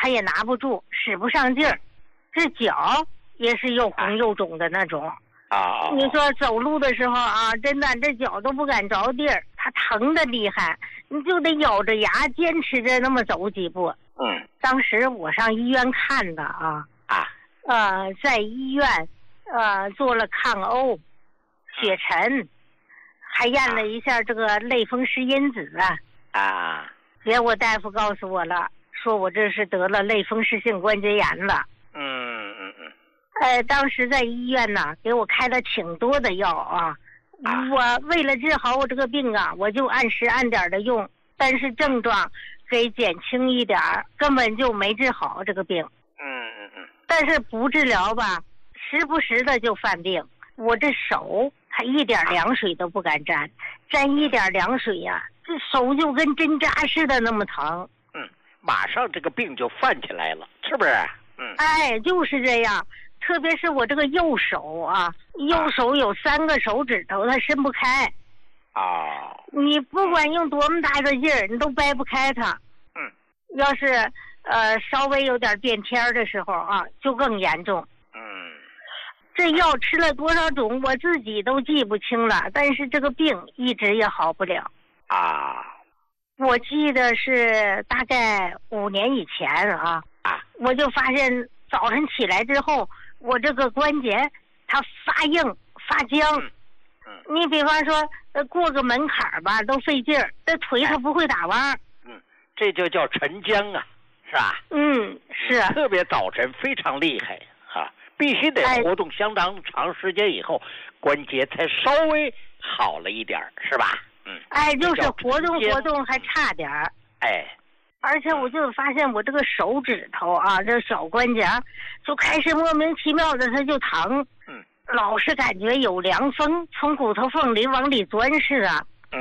他也拿不住，使不上劲儿，这脚也是又红又肿的那种。你说走路的时候啊，真的这脚都不敢着地儿，它疼的厉害，你就得咬着牙坚持着那么走几步。当时我上医院看的在医院做了抗欧、血沉，还验了一下这个类风湿因子结果大夫告诉我了，说我这是得了类风湿性关节炎了。当时在医院呢，给我开了挺多的药我为了治好我这个病我就按时按点的用，但是症状给减轻一点，根本就没治好这个病。但是不治疗吧，时不时的就犯病。我这手它一点凉水都不敢沾，沾一点凉水这手就跟针扎似的那么疼。 马上这个病就犯起来了，是不是？ 就是这样。特别是我这个右手右手有3个手指头，它伸不开。你不管用多么大的劲儿，你都掰不开它。要是稍微有点变天的时候就更严重。这药吃了多少种，我自己都记不清了，但是这个病一直也好不了。我记得是大概5年以前我就发现早晨起来之后，我这个关节它发硬发僵。你比方说过个门槛吧都费劲儿，这腿它不会打弯。 这就叫沉僵是吧？ 是。 特别早晨非常厉害必须得活动相当长时间以后，关节才稍微好了一点，是吧？ 就是活动还差点儿。而且我就发现我这个手指头这小关节就开始莫名其妙的它就疼。老是感觉有凉风从骨头缝里往里钻似的。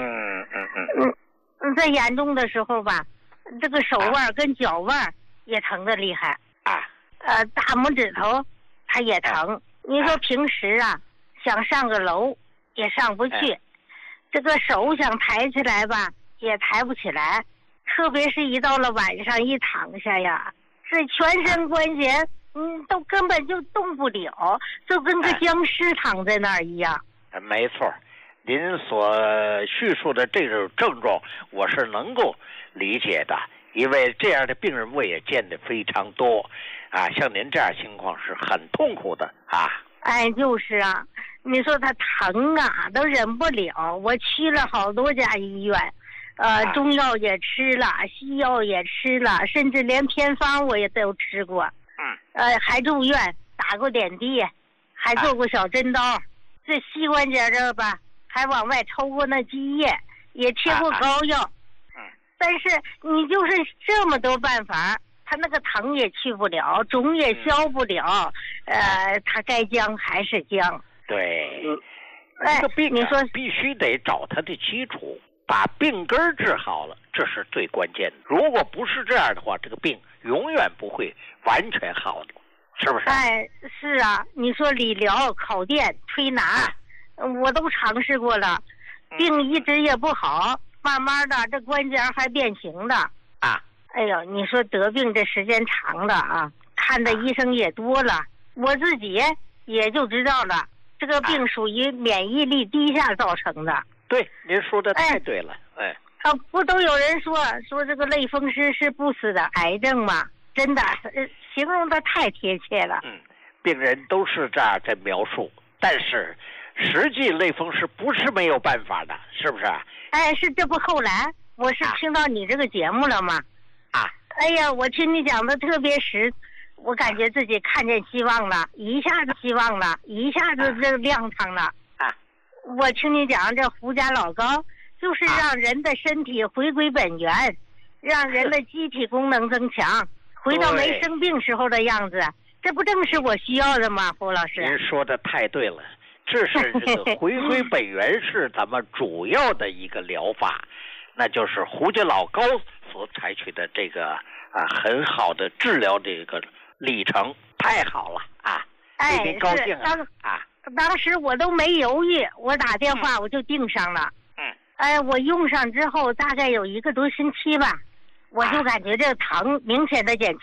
在严重的时候吧，这个手腕跟脚腕也疼得厉害。大拇指头它也疼。你说平时想上个楼也上不去，这个手想抬起来吧也抬不起来，特别是一到了晚上一躺下这全身关节都根本就动不了，就跟个僵尸躺在那儿一样。 没错，您所叙述的这种症状我是能够理解的，因为这样的病人我也见得非常多像您这样情况是很痛苦的就是你说他疼都忍不了，我去了好多家医院，中药也吃了，西药也吃了，甚至连偏方我也都吃过。还住院打过点滴，还做过小针刀，这膝关节这吧还往外抽过那积液，也贴过膏药。但是你就是这么多办法，他那个疼也去不了，肿也消不了，他该僵还是僵。 对，这个病你说必须得找他的基础，把病根治好了，这是最关键的。如果不是这样的话，这个病永远不会完全好的，是不是？ 是你说理疗、烤电、推拿，我都尝试过了，病一直也不好，慢慢的这关节还变形的。你说得病这时间长了看的医生也多了，我自己也就知道了，这个病属于免疫力低下造成的。 对，您说的太对了。 不都有人说这个类风湿是不死的癌症吗？真的形容的太贴切了。 病人都是这样在描述，但是实际类风湿不是没有办法的，是不是？ 是，这不后来我是听到你这个节目了吗？我听你讲的特别实，我感觉自己看见希望了，一下子希望了，一下子这亮堂了。我听你讲这胡家老膏就是让人的身体回归本源，让人的机体功能增强，回到没生病时候的样子，这不正是我需要的吗？胡老师， 您说的太对了，这是这个回归本源是咱们主要的一个疗法，那就是胡家老膏所采取的这个很好的治疗这个历程，太好了为您高兴当时我都没犹豫，我打电话我就订上了。我用上之后大概有1个多星期吧，我就感觉这疼明显的减轻。